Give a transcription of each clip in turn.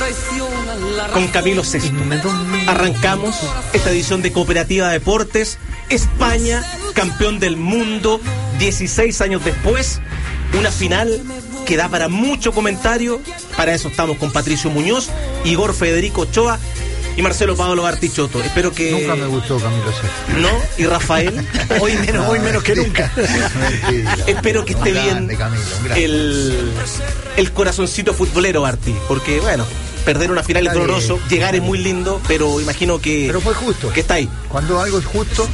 con Camilo Sesto. Arrancamos esta edición de Cooperativa Deportes. España, campeón del mundo, 16 años después. Una final que da para mucho comentario. Para eso estamos con Patricio Muñoz, Igor Federico Ochoa y Marcelo Pablo Bartichotto. Espero que... Nunca me gustó Camilo Sesto. ¿No? ¿Y Rafael? Hoy menos que nunca. Espero que esté bien Camilo, el corazoncito futbolero, Barti. Porque, bueno, perder una final es doloroso, llegar es muy lindo, pero imagino que... Pero fue justo. Que está ahí. Cuando algo es justo,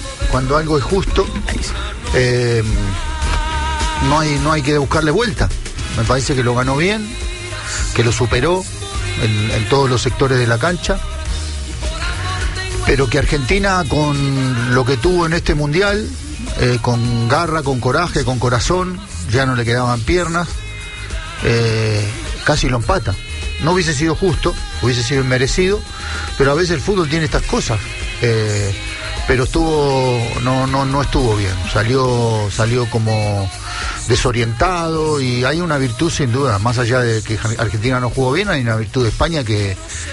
no hay que buscarle vuelta. Me parece que lo ganó bien, que lo superó en todos los sectores de la cancha, pero que Argentina, con lo que tuvo en este mundial, con garra, con coraje, con corazón, ya no le quedaban piernas, casi lo empata. No hubiese sido justo, hubiese sido inmerecido, pero a veces el fútbol tiene estas cosas. Pero no estuvo bien, salió como desorientado, y hay una virtud sin duda, más allá de que Argentina no jugó bien, hay una virtud de España que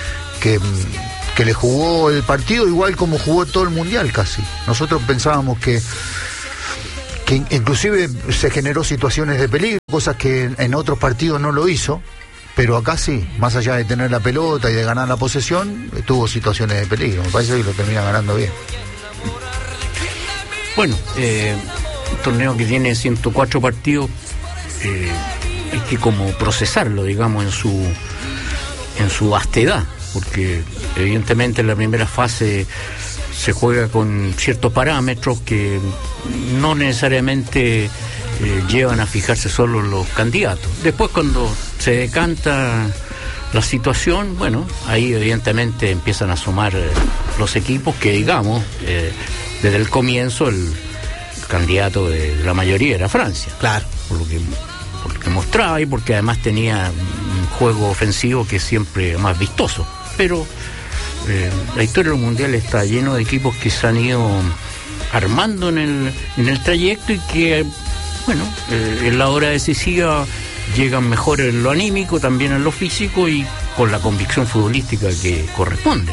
le jugó el partido igual como jugó todo el mundial casi. Nosotros pensábamos que inclusive se generó situaciones de peligro, cosas que en otros partidos no lo hizo, pero acá sí, más allá de tener la pelota y de ganar la posesión, tuvo situaciones de peligro. Me parece que lo termina ganando bien. Bueno, un torneo que tiene 104 partidos, hay que como procesarlo, digamos, en su vastedad, porque evidentemente en la primera fase se juega con ciertos parámetros que no necesariamente llevan a fijarse solo los candidatos. Después, cuando se decanta la situación, bueno, ahí evidentemente empiezan a sumar los equipos que, digamos, desde el comienzo el candidato de la mayoría era Francia. Claro. Por lo que mostraba, y porque además tenía un juego ofensivo que es siempre más vistoso. Pero la historia del mundial está lleno de equipos que se han ido armando en el trayecto, y que, bueno, en la hora decisiva llegan mejor en lo anímico, también en lo físico, y con la convicción futbolística que corresponde.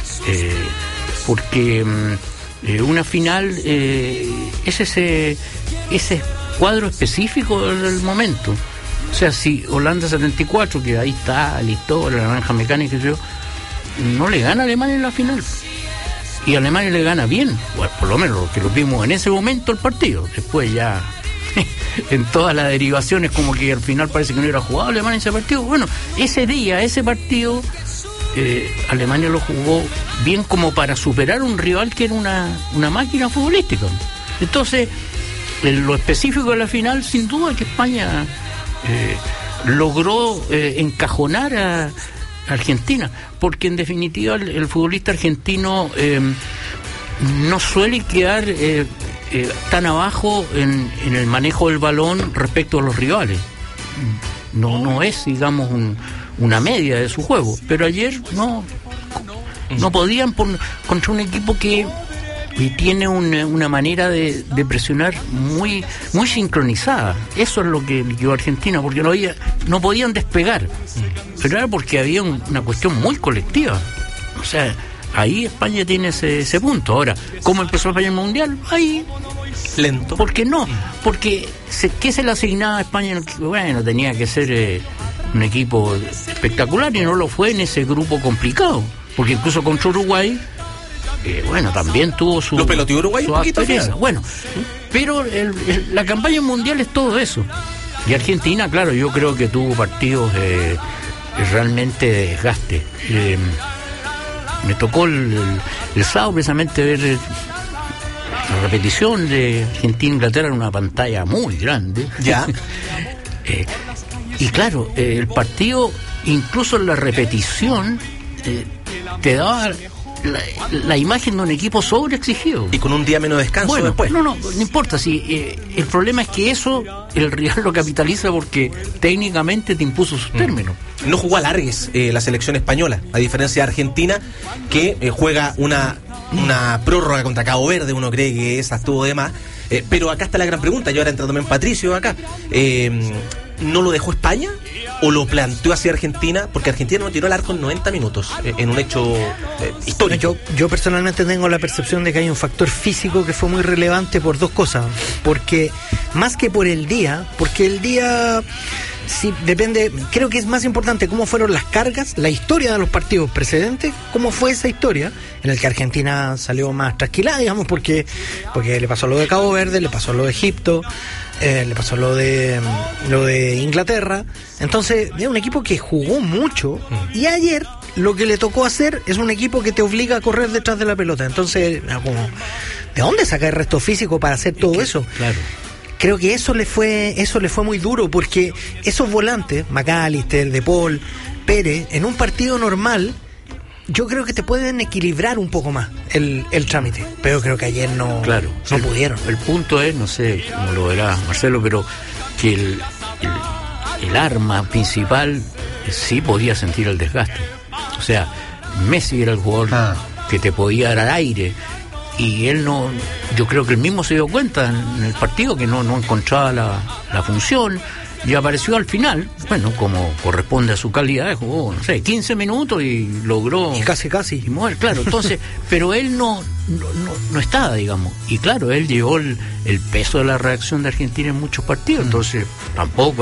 Porque una final es ese cuadro específico del momento. O sea, si Holanda 74, que ahí está la historia, la naranja mecánica, no le gana a Alemania en la final, y Alemania le gana bien, bueno, por lo menos lo que lo vimos en ese momento el partido. Después ya en todas las derivaciones, como que al final parece que no hubiera jugado Alemania ese partido. Bueno, ese día, ese partido, Alemania lo jugó bien como para superar un rival que era una máquina futbolística. Entonces, en lo específico de la final, sin duda que España logró encajonar a Argentina, porque en definitiva el futbolista argentino no suele quedar tan abajo en el manejo del balón respecto a los rivales. No es, digamos, una media de su juego, pero ayer no podían contra un equipo que tiene una manera de presionar muy muy sincronizada. Eso es lo que liquidó a Argentina, porque no podían despegar, pero era porque había una cuestión muy colectiva. O sea, ahí España tiene ese punto. Ahora, ¿cómo empezó España el mundial? Ahí lento. ¿Por qué no? Porque ¿qué se le asignaba a España? Bueno, tenía que ser un equipo espectacular, y no lo fue en ese grupo complicado, porque incluso contra Uruguay, bueno, también tuvo su... Lo peloteó Uruguay un poquito. Bueno, pero la campaña mundial es todo eso. Y Argentina, claro, yo creo que tuvo partidos realmente de desgaste. Me tocó el sábado precisamente ver la repetición de Argentina-Inglaterra en una pantalla muy grande. Ya. Y claro, el partido, incluso en la repetición, te daba la imagen de un equipo sobreexigido. Y con un día menos de descanso, bueno, después. No importa. Si el problema es que eso el rival lo capitaliza porque técnicamente te impuso sus términos. No jugó a largues la selección española, a diferencia de Argentina, que juega una prórroga contra Cabo Verde. Uno cree que esa estuvo de más. Pero acá está la gran pregunta, y ahora entra también Patricio acá. ¿No lo dejó España? o lo planteó hacia Argentina? Porque Argentina no tiró el arco en 90 minutos, en un hecho histórico. Yo personalmente tengo la percepción de que hay un factor físico que fue muy relevante por dos cosas. Porque más que por el día, porque el día... Sí, depende, creo que es más importante cómo fueron las cargas, la historia de los partidos precedentes, cómo fue esa historia, en el que Argentina salió más trasquilada, digamos, porque le pasó lo de Cabo Verde, le pasó lo de Egipto, le pasó lo de Inglaterra. Entonces, es un equipo que jugó mucho, y ayer lo que le tocó hacer es un equipo que te obliga a correr detrás de la pelota. Entonces, como, ¿de dónde saca el resto físico para hacer todo eso? Claro. Creo que eso le fue muy duro, porque esos volantes, McAllister, De Paul, Pérez, en un partido normal, yo creo que te pueden equilibrar un poco más el trámite, pero creo que ayer no pudieron. El punto es, no sé cómo lo verá Marcelo, pero que el arma principal sí podía sentir el desgaste. O sea, Messi era el jugador que te podía dar aire. Y él no, yo creo que él mismo se dio cuenta en el partido que no encontraba la función, y apareció al final, bueno, como corresponde a su calidad, jugó, no sé, 15 minutos y logró... Y casi. Y mover, claro, entonces, pero él no estaba, digamos, y claro, él llevó el peso de la reacción de Argentina en muchos partidos, entonces tampoco